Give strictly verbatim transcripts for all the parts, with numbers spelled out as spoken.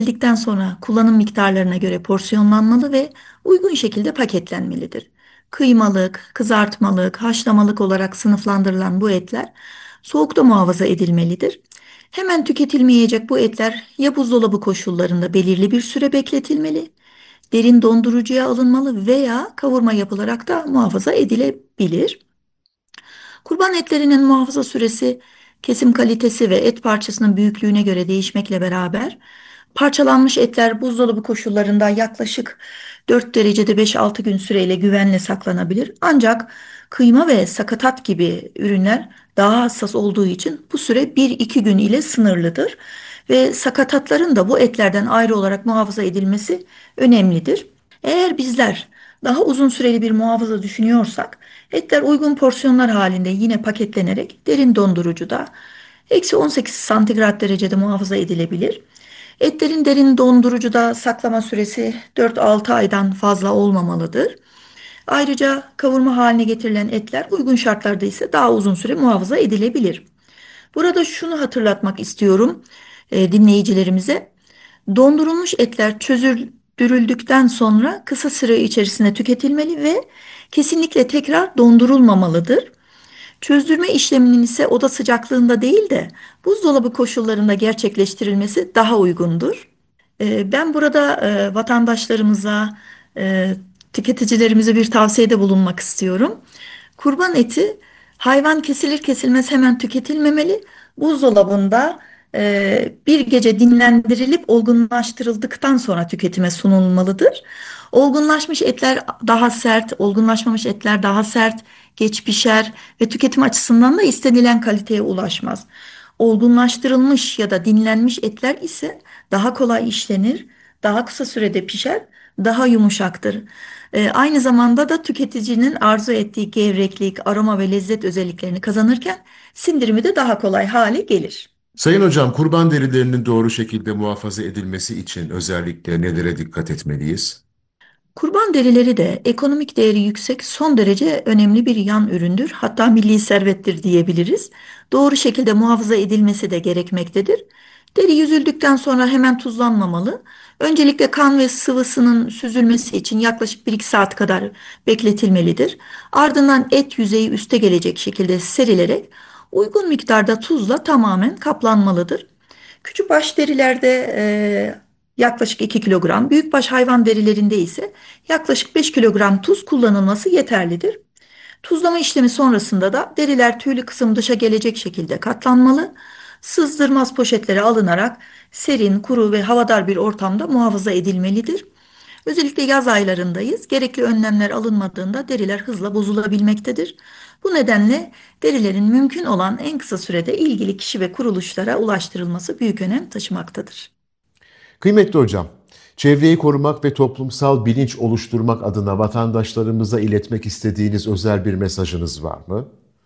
Edildikten sonra kullanım miktarlarına göre porsiyonlanmalı ve uygun şekilde paketlenmelidir. Kıymalık, kızartmalık, haşlamalık olarak sınıflandırılan bu etler soğukta muhafaza edilmelidir. Hemen tüketilmeyecek bu etler ya buzdolabı koşullarında belirli bir süre bekletilmeli, derin dondurucuya alınmalı veya kavurma yapılarak da muhafaza edilebilir. Kurban etlerinin muhafaza süresi kesim kalitesi ve et parçasının büyüklüğüne göre değişmekle beraber parçalanmış etler buzdolabı koşullarında yaklaşık dört derecede beş altı gün süreyle güvenle saklanabilir. Ancak kıyma ve sakatat gibi ürünler daha hassas olduğu için bu süre bir iki gün ile sınırlıdır ve sakatatların da bu etlerden ayrı olarak muhafaza edilmesi önemlidir. Eğer bizler daha uzun süreli bir muhafaza düşünüyorsak, etler uygun porsiyonlar halinde yine paketlenerek derin dondurucuda eksi on sekiz santigrat derecede muhafaza edilebilir. Etlerin derin dondurucuda saklama süresi dört altı aydan fazla olmamalıdır. Ayrıca kavurma haline getirilen etler uygun şartlarda ise daha uzun süre muhafaza edilebilir. Burada şunu hatırlatmak istiyorum e, dinleyicilerimize. Dondurulmuş etler çözüldürüldükten sonra kısa süre içerisinde tüketilmeli ve kesinlikle tekrar dondurulmamalıdır. Çözdürme işleminin ise oda sıcaklığında değil de buzdolabı koşullarında gerçekleştirilmesi daha uygundur. Ee, Ben burada e, vatandaşlarımıza, e, tüketicilerimize bir tavsiyede bulunmak istiyorum. Kurban eti hayvan kesilir kesilmez hemen tüketilmemeli. Buzdolabında e, bir gece dinlendirilip olgunlaştırıldıktan sonra tüketime sunulmalıdır. Olgunlaşmış etler daha sert, olgunlaşmamış etler daha sert, geç pişer ve tüketim açısından da istenilen kaliteye ulaşmaz. Olgunlaştırılmış ya da dinlenmiş etler ise daha kolay işlenir, daha kısa sürede pişer, daha yumuşaktır. Ee, aynı zamanda da tüketicinin arzu ettiği gevreklik, aroma ve lezzet özelliklerini kazanırken sindirimi de daha kolay hale gelir. Sayın hocam, kurban derilerinin doğru şekilde muhafaza edilmesi için özellikle nelere dikkat etmeliyiz? Kurban derileri de ekonomik değeri yüksek, son derece önemli bir yan üründür. Hatta milli servettir diyebiliriz. Doğru şekilde muhafaza edilmesi de gerekmektedir. Deri yüzüldükten sonra hemen tuzlanmamalı. Öncelikle kan ve sıvısının süzülmesi için yaklaşık bir iki saat kadar bekletilmelidir. Ardından et yüzeyi üste gelecek şekilde serilerek uygun miktarda tuzla tamamen kaplanmalıdır. Küçükbaş derilerde e, yaklaşık iki kilogram, büyükbaş hayvan derilerinde ise yaklaşık beş kilogram tuz kullanılması yeterlidir. Tuzlama işlemi sonrasında da deriler tüylü kısım dışa gelecek şekilde katlanmalı, sızdırmaz poşetlere alınarak serin, kuru ve havadar bir ortamda muhafaza edilmelidir. Özellikle yaz aylarındayız. Gerekli önlemler alınmadığında deriler hızla bozulabilmektedir. Bu nedenle derilerin mümkün olan en kısa sürede ilgili kişi ve kuruluşlara ulaştırılması büyük önem taşımaktadır. Kıymetli hocam, çevreyi korumak ve toplumsal bilinç oluşturmak adına vatandaşlarımıza iletmek istediğiniz özel bir mesajınız var mı?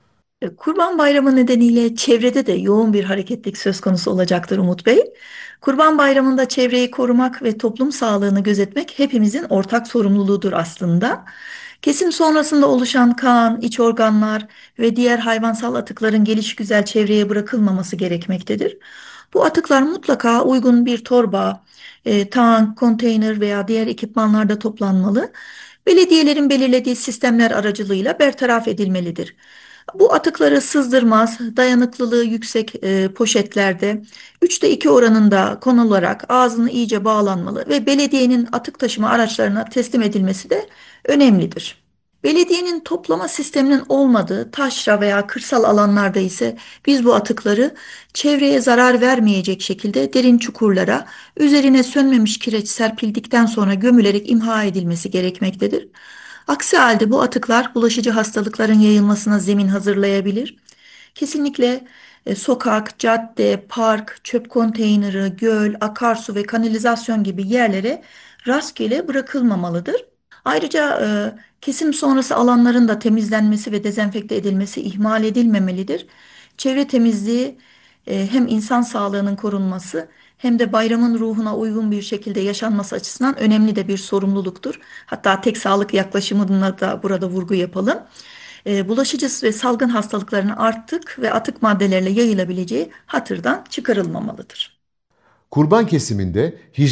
E, Kurban Bayramı nedeniyle çevrede de yoğun bir hareketlilik söz konusu olacaktır Umut Bey. Kurban Bayramı'nda çevreyi korumak ve toplum sağlığını gözetmek hepimizin ortak sorumluluğudur aslında. Kesim sonrasında oluşan kan, iç organlar ve diğer hayvansal atıkların gelişigüzel çevreye bırakılmaması gerekmektedir. Bu atıklar mutlaka uygun bir torba, e, tank, konteyner veya diğer ekipmanlarda toplanmalı. Belediyelerin belirlediği sistemler aracılığıyla bertaraf edilmelidir. Bu atıkları sızdırmaz, dayanıklılığı yüksek e, poşetlerde üçte iki oranında konularak ağzını iyice bağlanmalı ve belediyenin atık taşıma araçlarına teslim edilmesi de önemlidir. Belediyenin toplama sisteminin olmadığı taşra veya kırsal alanlarda ise biz bu atıkları çevreye zarar vermeyecek şekilde derin çukurlara üzerine sönmemiş kireç serpildikten sonra gömülerek imha edilmesi gerekmektedir. Aksi halde bu atıklar bulaşıcı hastalıkların yayılmasına zemin hazırlayabilir. Kesinlikle e, sokak, cadde, park, çöp konteyneri, göl, akarsu ve kanalizasyon gibi yerlere rastgele bırakılmamalıdır. Ayrıca e, kesim sonrası alanların da temizlenmesi ve dezenfekte edilmesi ihmal edilmemelidir. Çevre temizliği e, hem insan sağlığının korunması hem de bayramın ruhuna uygun bir şekilde yaşanması açısından önemli de bir sorumluluktur. Hatta tek sağlık yaklaşımına da burada vurgu yapalım. E, bulaşıcı ve salgın hastalıkların artık ve atık maddelerle yayılabileceği hatırdan çıkarılmamalıdır. Kurban kesiminde hijyen